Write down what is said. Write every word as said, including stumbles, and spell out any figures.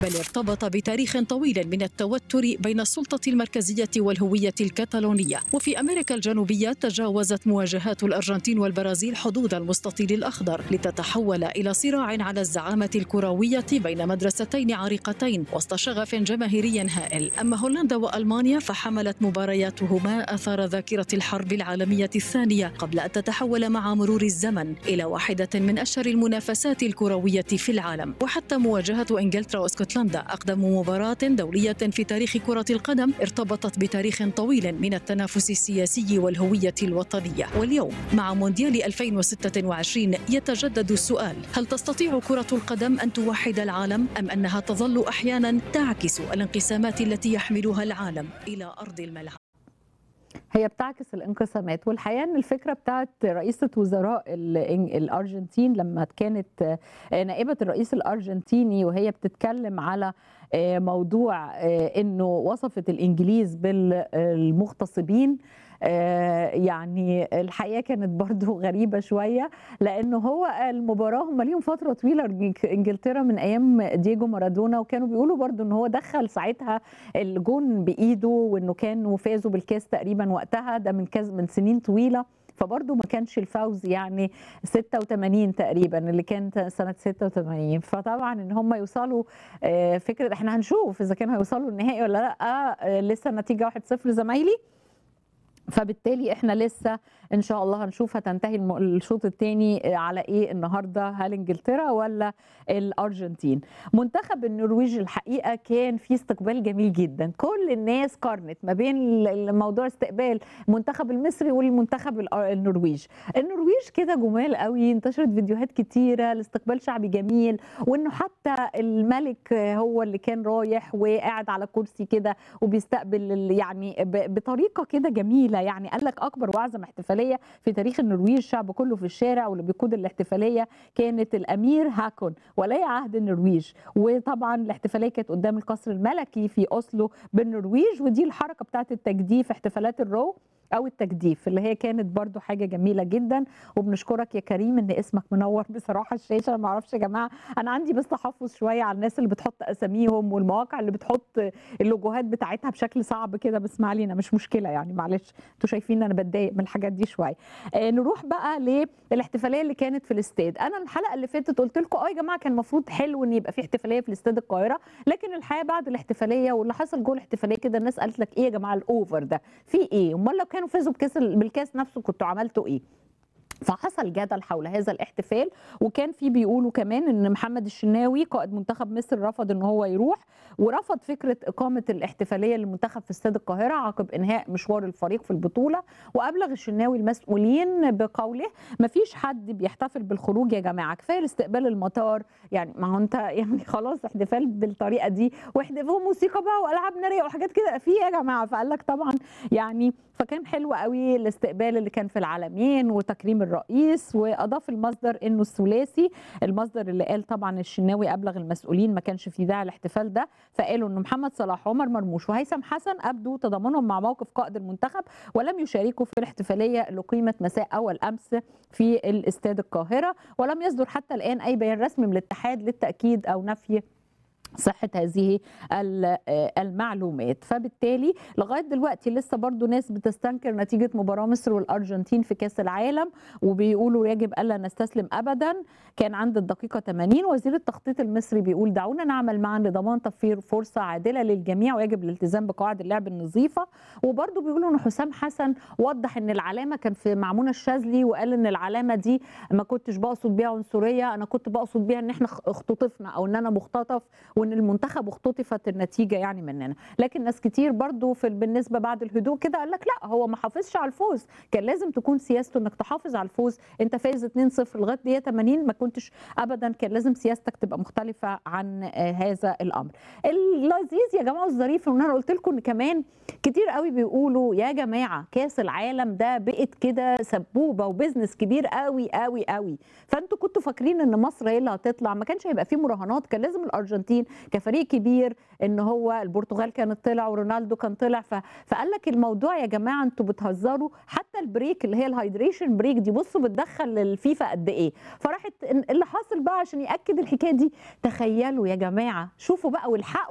بل ارتبط بتاريخ طويل من التوتر بين السلطة المركزية والهوية الكتالونية. وفي أمريكا الجنوبية تجاوزت مواجهات الأرجنتين والبرازيل حدود المستطيل الأخضر لتتحول إلى صراع على الزعامة الكروية بين مدرستين عريقتين وسط شغف جماهيري هائل. أما هولندا وألمانيا فحملت مبارياتهما آثار ذاكرة الحرب العالمية الثانية قبل أن تتحول مع مرور الزمن إلى واحدة من أشهر المنافسات الكروية في العالم. وحتى مواجهة إنجلترا واسكتلندا أقدم مباراة دولية في تاريخ كرة القدم ارتبطت بتاريخ طويل من التنافس السياسي والهوية الوطنية. واليوم مع مونديال ألفين وستة وعشرين يتجدد السؤال: هل تستطيع كرة القدم أن توحد العالم أم أنها تظل أحيانا تعكس الانقسامات التي يحملها العالم إلى أرض الملعب؟ هي بتعكس الانقسامات، والحقيقه ان الفكره بتاعت رئيسه وزراء الارجنتين لما كانت نائبه الرئيس الارجنتيني وهي بتتكلم على موضوع انه وصفت الانجليز بالمغتصبين، يعني الحقيقه كانت برضو غريبه شويه، لانه هو المباراه هم ليهم فتره طويله انجلترا من ايام دييجو مارادونا، وكانوا بيقولوا برضو ان هو دخل ساعتها الجون بايده وانه كانوا فازوا بالكاس تقريبا وقتها، ده من كاس من سنين طويله، فبرضه ما كانش الفوز يعني ستة وثمانين تقريبا اللي كانت سنه ستة وثمانين. فطبعا ان هم يوصلوا، فكره احنا هنشوف اذا كانوا هيوصلوا النهائي ولا لا، لسه النتيجه واحد صفر زمايلي، فبالتالي احنا لسه ان شاء الله هنشوف هتنتهي الشوط الثاني على ايه النهارده، هل انجلترا ولا الارجنتين. منتخب النرويج الحقيقه كان في استقبال جميل جدا، كل الناس قارنت ما بين موضوع استقبال المنتخب المصري والمنتخب النرويج. النرويج كده جمال قوي، انتشرت فيديوهات كتيره لاستقبال شعبي جميل، وانه حتى الملك هو اللي كان رايح وقاعد على كرسي كده وبيستقبل يعني بطريقه كده جميله، يعني قال لك اكبر واعظم احتفاليه في تاريخ النرويج، الشعب كله في الشارع، واللي بيقود الاحتفاليه كانت الامير هاكون ولي عهد النرويج. وطبعا الاحتفاليه كانت قدام القصر الملكي في اوسلو بالنرويج، ودي الحركه بتاعت التجديف، احتفالات الرو او التجديف اللي هي كانت برضو حاجه جميله جدا. وبنشكرك يا كريم ان اسمك منور بصراحه الشاشه. انا ما اعرفش يا جماعه، انا عندي بس تحفظ شويه على الناس اللي بتحط اساميهم والمواقع اللي بتحط اللوجوهات بتاعتها بشكل صعب كده، بس ما علينا مش مشكله يعني، معلش انتوا شايفين انا بتضايق من الحاجات دي شويه. آه نروح بقى للاحتفاليه اللي كانت في الاستاد. انا الحلقه اللي فاتت قلت لكم اه يا جماعه كان المفروض حلو ان يبقى في احتفاليه في استاد القاهره، لكن الحقيقه بعد الاحتفاليه واللي حصل جوه الاحتفاليه كده الناس قالت لك ايه يا جماعه الاوفر ده في ايه؟ امال لو كانوا فازوا بكاس بالكاس نفسه كنتوا عملتوا ايه؟ فحصل جدل حول هذا الاحتفال، وكان في بيقولوا كمان ان محمد الشناوي قائد منتخب مصر رفض ان هو يروح، ورفض فكره اقامه الاحتفاليه للمنتخب في استاد القاهره عقب انهاء مشوار الفريق في البطوله. وابلغ الشناوي المسؤولين بقوله ما فيش حد بيحتفل بالخروج يا جماعه، كفايه الاستقبال المطار، يعني ما هو انت يعني خلاص احتفال بالطريقه دي واحتفال موسيقى بقى والعاب ناريه وحاجات كده في يا جماعه. فقال لك طبعا يعني فكان حلو قوي الاستقبال اللي كان في العالمين وتكريم الرئيس. واضاف المصدر انه الثلاثي، المصدر اللي قال طبعا الشناوي ابلغ المسؤولين ما كانش في داعي الاحتفال ده، فقالوا انه محمد صلاح عمر مرموش وهيثم حسن ابدوا تضامنهم مع موقف قائد المنتخب ولم يشاركوا في الاحتفاليه اللي قيمت مساء اول امس في الاستاد القاهره، ولم يصدر حتى الان اي بيان رسمي من الاتحاد للتاكيد او نفي صحة هذه المعلومات. فبالتالي لغاية دلوقتي لسه برضو ناس بتستنكر نتيجة مباراة مصر والأرجنتين في كأس العالم، وبيقولوا يجب ألا نستسلم أبدا. كان عند الدقيقة ثمانين وزير التخطيط المصري بيقول دعونا نعمل معا لضمان توفير فرصة عادلة للجميع ويجب الالتزام بقواعد اللعب النظيفة. وبرضو بيقولوا ان حسام حسن وضح ان العلامة كان في مع منى الشاذلي، وقال ان العلامة دي ما كنتش بقصد بيها عنصرية، انا كنت بقصد بيها ان احنا اختطفنا او ان انا مختطف وان المنتخب اختطفت النتيجه يعني مننا. لكن ناس كتير برضو في بالنسبه بعد الهدوء كده قال لك لا هو ما حافظش على الفوز، كان لازم تكون سياسته انك تحافظ على الفوز، انت فايز اتنين صفر لغايه دقيقه ثمانين ما كنتش ابدا، كان لازم سياستك تبقى مختلفه عن هذا الامر. اللذيذ يا جماعه الظريف ان انا قلت لكم ان كمان كتير قوي بيقولوا يا جماعه كاس العالم ده بقت كده سبوبه وبزنس كبير قوي قوي قوي، فانتوا كنتوا فاكرين ان مصر هي اللي هتطلع، ما كانش هيبقى فيه مراهنات، كان لازم الارجنتين كفريق كبير ان هو البرتغال كانت طلع ورونالدو كان طلع، ف... فقال لك الموضوع يا جماعه انتوا بتهزروا، حتى البريك اللي هي الهايدريشن بريك دي بصوا بتدخل الفيفا قد ايه. فراحت اللي حاصل بقى عشان ياكد الحكايه دي، تخيلوا يا جماعه، شوفوا بقى والحق